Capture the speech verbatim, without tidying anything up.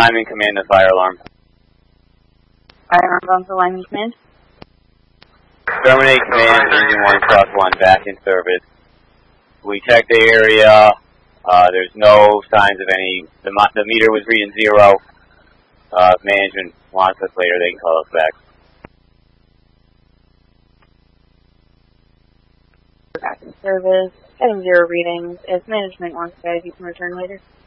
lineman command the fire alarm. Fire alarm on for lineman command. Terminate command, engine one plus one, back in service. We checked the area. Uh, there's no signs of any, the, the meter was reading zero. Uh, if management wants us later, they can call us back. Back in service, getting zero readings. If management wants guys, you can return later.